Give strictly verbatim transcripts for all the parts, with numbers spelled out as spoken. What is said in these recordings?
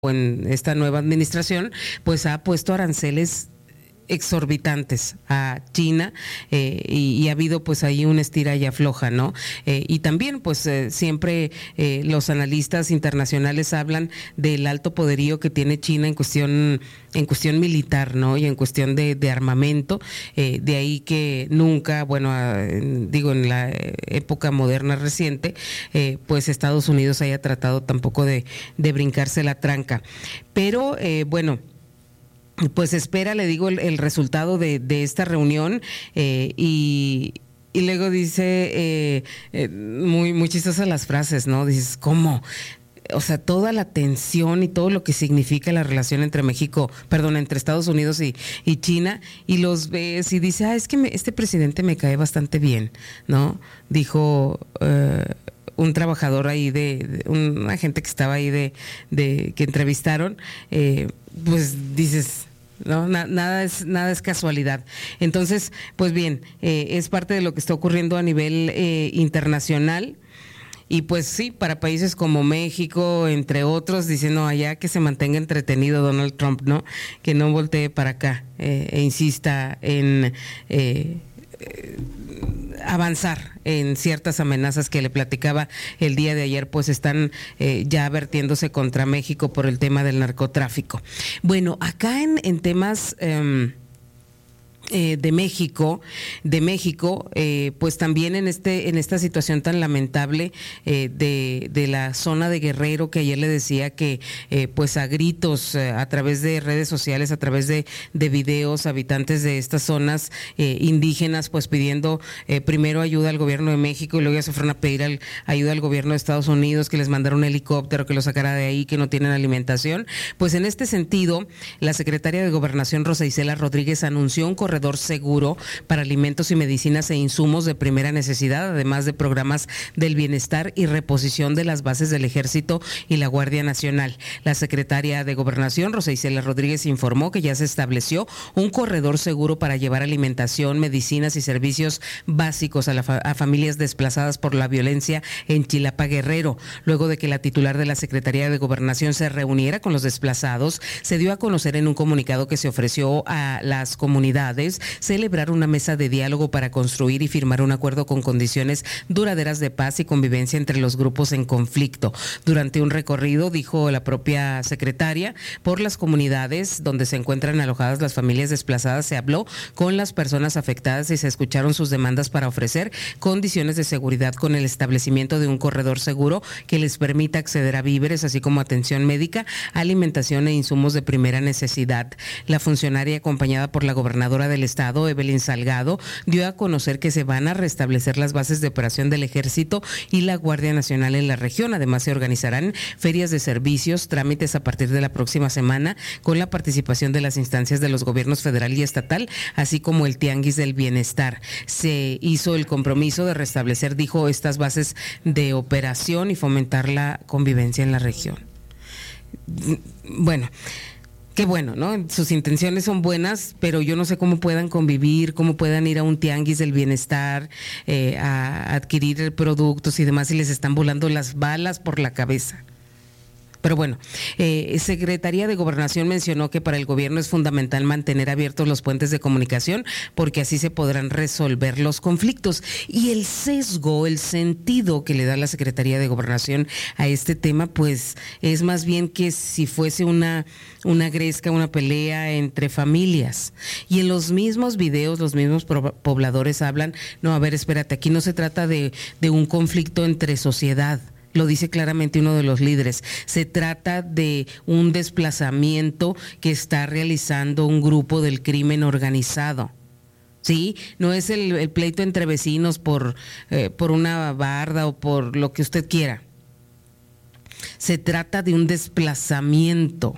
en esta nueva administración, pues ha puesto aranceles exorbitantes a China eh, y, y ha habido pues ahí un estira y afloja, ¿no? Eh, y también pues eh, siempre eh, los analistas internacionales hablan del alto poderío que tiene China en cuestión en cuestión militar, ¿no? Y en cuestión de, de armamento, eh, de ahí que nunca, bueno, a, digo en la época moderna reciente, eh, pues Estados Unidos haya tratado tampoco de, de brincarse la tranca. Pero eh, bueno, pues espera, le digo, el, el resultado de, de esta reunión eh, y, y luego dice, eh, eh, muy, muy chistosas las frases, ¿no? Dices, ¿cómo? O sea, toda la tensión y todo lo que significa la relación entre México, perdón, entre Estados Unidos y, y China, y los ves y dice, ah, es que me, este presidente me cae bastante bien, ¿no? Dijo eh, un trabajador ahí de, de una gente que estaba ahí de, de que entrevistaron, eh, pues dices, no, na, nada es nada es casualidad. Entonces, pues bien, eh, es parte de lo que está ocurriendo a nivel eh, internacional. Y pues sí, para países como México, entre otros, dicen, no, allá que se mantenga entretenido Donald Trump, ¿no? Que no voltee para acá eh, e insista en eh, eh, avanzar en ciertas amenazas que le platicaba el día de ayer, pues están eh, ya vertiéndose contra México por el tema del narcotráfico. Bueno, acá en, en temas... Eh, Eh, de México, de México, eh, pues también en este, en esta situación tan lamentable eh, de, de la zona de Guerrero, que ayer le decía que, eh, pues a gritos, eh, a través de redes sociales, a través de, de videos, habitantes de estas zonas eh, indígenas, pues pidiendo eh, primero ayuda al gobierno de México y luego ya se fueron a pedir al, ayuda al gobierno de Estados Unidos, que les mandara un helicóptero, que los sacara de ahí, que no tienen alimentación. Pues en este sentido, la secretaria de Gobernación, Rosa Isela Rodríguez, anunció un corredor seguro para alimentos y medicinas e insumos de primera necesidad, además de programas del bienestar y reposición de las bases del Ejército y la Guardia Nacional. La secretaria de Gobernación, Rosa Isela Rodríguez, informó que ya se estableció un corredor seguro para llevar alimentación, medicinas y servicios básicos a, la fa- a familias desplazadas por la violencia en Chilapa, Guerrero. Luego de que la titular de la Secretaría de Gobernación se reuniera con los desplazados, se dio a conocer en un comunicado que se ofreció a las comunidades celebrar una mesa de diálogo para construir y firmar un acuerdo con condiciones duraderas de paz y convivencia entre los grupos en conflicto. Durante un recorrido, dijo la propia secretaria, por las comunidades donde se encuentran alojadas las familias desplazadas, se habló con las personas afectadas y se escucharon sus demandas para ofrecer condiciones de seguridad con el establecimiento de un corredor seguro que les permita acceder a víveres, así como atención médica, alimentación e insumos de primera necesidad. La funcionaria, acompañada por la gobernadora del Estado, Evelyn Salgado, dio a conocer que se van a restablecer las bases de operación del Ejército y la Guardia Nacional en la región. Además, se organizarán ferias de servicios, trámites a partir de la próxima semana, con la participación de las instancias de los gobiernos federal y estatal, así como el Tianguis del Bienestar. Se hizo el compromiso de restablecer, dijo, estas bases de operación y fomentar la convivencia en la región. Bueno, qué bueno, ¿no? Sus intenciones son buenas, pero yo no sé cómo puedan convivir, cómo puedan ir a un tianguis del bienestar, eh, a adquirir productos y demás, y les están volando las balas por la cabeza. Pero bueno, eh, Secretaría de Gobernación mencionó que para el gobierno es fundamental mantener abiertos los puentes de comunicación porque así se podrán resolver los conflictos. Y el sesgo, el sentido que le da la Secretaría de Gobernación a este tema, pues es más bien que si fuese una, una gresca, una pelea entre familias. Y en los mismos videos, los mismos pobladores hablan, no, a ver, espérate, aquí no se trata de, de un conflicto entre sociedad. Lo dice claramente uno de los líderes. Se trata de un desplazamiento que está realizando un grupo del crimen organizado. Sí, no es el, el pleito entre vecinos por, eh, por una barda o por lo que usted quiera. Se trata de un desplazamiento.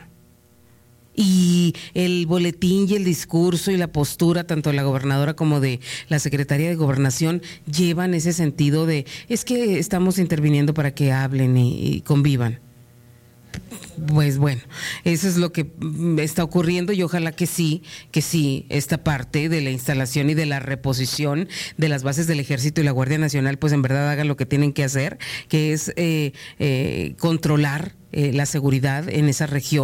Y el boletín y el discurso y la postura tanto de la gobernadora como de la Secretaría de Gobernación llevan ese sentido de es que estamos interviniendo para que hablen y, y convivan. Pues bueno, eso es lo que está ocurriendo y ojalá que sí, que sí, esta parte de la instalación y de la reposición de las bases del Ejército y la Guardia Nacional, pues en verdad hagan lo que tienen que hacer, que es eh, eh, controlar eh, la seguridad en esa región.